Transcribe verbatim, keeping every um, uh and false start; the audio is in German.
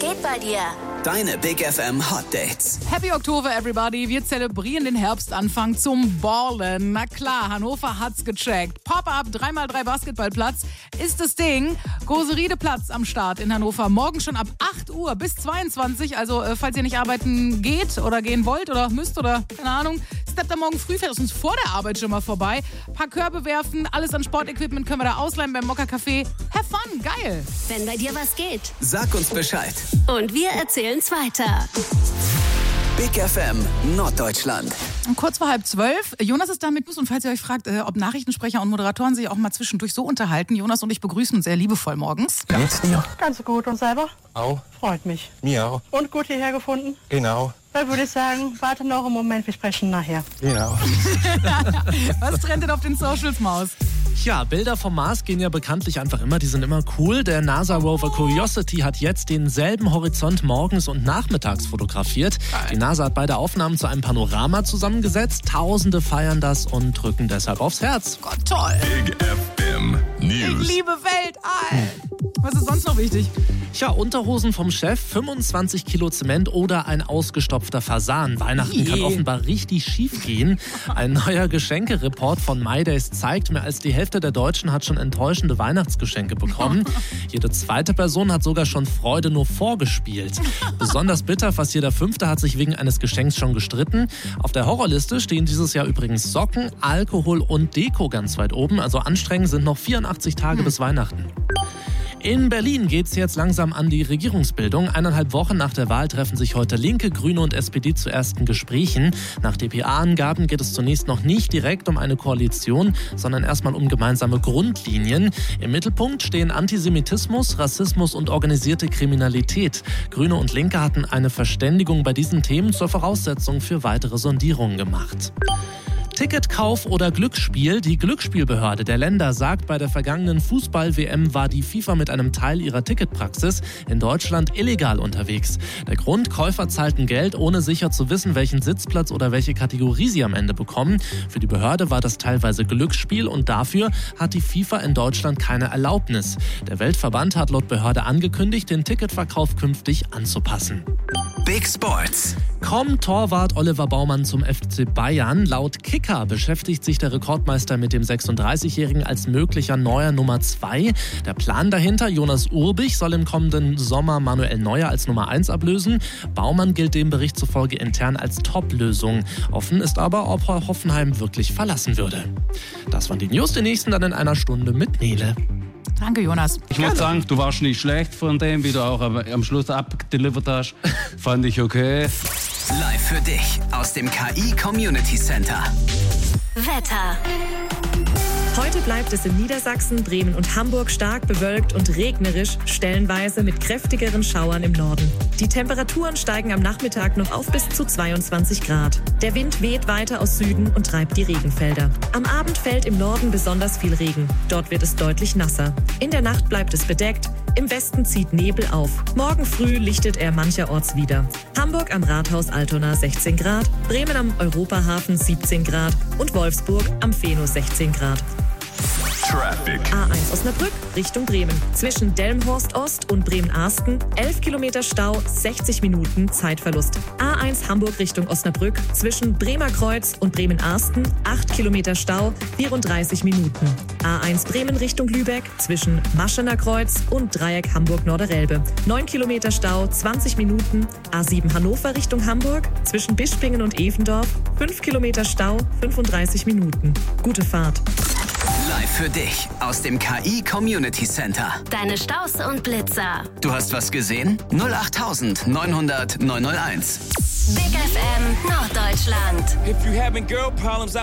geht bei dir? Deine Big F M Hot Dates. Happy Oktober, everybody. Wir zelebrieren den Herbstanfang zum Ballen. Na klar, Hannover hat's gecheckt. Pop-up drei mal drei Basketballplatz ist das Ding. Goseride-Platz am Start in Hannover. Morgen schon ab acht Uhr bis zweiundzwanzig. Also, äh, falls ihr nicht arbeiten geht oder gehen wollt oder müsst oder keine Ahnung, steppt da morgen früh, fährt es uns vor der Arbeit schon mal vorbei. Paar Körbe werfen, alles an Sportequipment können wir da ausleihen beim Mokka Café. Have fun, geil. Wenn bei dir was geht. Sag uns Bescheid. Und wir erzählen's weiter. Big F M Norddeutschland. Kurz vor halb zwölf. Jonas ist da mit uns und falls ihr euch fragt, äh, ob Nachrichtensprecher und Moderatoren sich auch mal zwischendurch so unterhalten, Jonas und ich begrüßen uns sehr liebevoll morgens. Wie geht's dir? Ganz gut. Und selber? Auch. Freut mich. Mir auch. Und gut hierher gefunden? Genau. Dann würde ich sagen, warte noch einen Moment, wir sprechen nachher. Genau. Was trennt denn auf den Socials, Maus? Tja, Bilder vom Mars gehen ja bekanntlich einfach immer, die sind immer cool. Der NASA-Rover Curiosity hat jetzt denselben Horizont morgens und nachmittags fotografiert. Die NASA hat beide Aufnahmen zu einem Panorama zusammengesetzt. Tausende feiern das und drücken deshalb aufs Herz. Gott, toll. Big F M News. Ich liebe Weltall. Was ist sonst noch wichtig? Tja, Unterhosen vom Chef, fünfundzwanzig Kilo Zement oder ein ausgestopfter Fasan. Weihnachten Je. kann offenbar richtig schief gehen. Ein neuer Geschenkereport von MyDays zeigt, mehr als die Hälfte der Deutschen hat schon enttäuschende Weihnachtsgeschenke bekommen. Jede zweite Person hat sogar schon Freude nur vorgespielt. Besonders bitter, fast jeder Fünfte hat sich wegen eines Geschenks schon gestritten. Auf der Horrorliste stehen dieses Jahr übrigens Socken, Alkohol und Deko ganz weit oben. Also anstrengend sind noch vierundachtzig Tage hm. bis Weihnachten. In Berlin geht's jetzt langsam an die Regierungsbildung. Eineinhalb Wochen nach der Wahl treffen sich heute Linke, Grüne und S P D zu ersten Gesprächen. Nach D P A-Angaben geht es zunächst noch nicht direkt um eine Koalition, sondern erstmal um gemeinsame Grundlinien. Im Mittelpunkt stehen Antisemitismus, Rassismus und organisierte Kriminalität. Grüne und Linke hatten eine Verständigung bei diesen Themen zur Voraussetzung für weitere Sondierungen gemacht. Ticketkauf oder Glücksspiel? Die Glücksspielbehörde der Länder sagt, bei der vergangenen Fußball-W M war die FIFA mit einem Teil ihrer Ticketpraxis in Deutschland illegal unterwegs. Der Grund: Käufer zahlten Geld, ohne sicher zu wissen, welchen Sitzplatz oder welche Kategorie sie am Ende bekommen. Für die Behörde war das teilweise Glücksspiel und dafür hat die FIFA in Deutschland keine Erlaubnis. Der Weltverband hat laut Behörde angekündigt, den Ticketverkauf künftig anzupassen. Big Sports. Kommt Torwart Oliver Baumann zum F C Bayern? Laut Kicker beschäftigt sich der Rekordmeister mit dem sechsunddreißigjährigen als möglicher neuer Nummer zwei. Der Plan dahinter: Jonas Urbich soll im kommenden Sommer Manuel Neuer als Nummer eins ablösen. Baumann gilt dem Bericht zufolge intern als Top-Lösung. Offen ist aber, ob er Hoffenheim wirklich verlassen würde. Das waren die News, die nächsten dann in einer Stunde mit Nele. Danke, Jonas. Ich muss sagen, du warst nicht schlecht von dem, wie du auch am Schluss abdelivert hast. Fand ich okay. Live für dich aus dem K I Community Center. Wetter. Heute bleibt es in Niedersachsen, Bremen und Hamburg stark bewölkt und regnerisch, stellenweise mit kräftigeren Schauern im Norden. Die Temperaturen steigen am Nachmittag noch auf bis zu zweiundzwanzig Grad. Der Wind weht weiter aus Süden und treibt die Regenfelder. Am Abend fällt im Norden besonders viel Regen. Dort wird es deutlich nasser. In der Nacht bleibt es bedeckt. Im Westen zieht Nebel auf. Morgen früh lichtet er mancherorts wieder. Hamburg am Rathaus Altona sechzehn Grad, Bremen am Europahafen siebzehn Grad und Wolfsburg am Phenus sechzehn Grad. Traffic. A eins Osnabrück Richtung Bremen. Zwischen Delmenhorst Ost und Bremen-Arsten elf Kilometer Stau, sechzig Minuten Zeitverlust. A eins Hamburg Richtung Osnabrück. Zwischen Bremer Kreuz und Bremen-Arsten acht Kilometer Stau, vierunddreißig Minuten. A eins Bremen Richtung Lübeck. Zwischen Maschener Kreuz und Dreieck Hamburg-Norderelbe. neun Kilometer Stau, zwanzig Minuten. A sieben Hannover Richtung Hamburg. Zwischen Bispingen und Evendorf fünf Kilometer Stau, fünfunddreißig Minuten. Gute Fahrt. Live für dich aus dem K I Community Center. Deine Staus und Blitzer. Du hast was gesehen? null acht neunhundert neunhunderteins. Big F M Norddeutschland. If you having girl problems,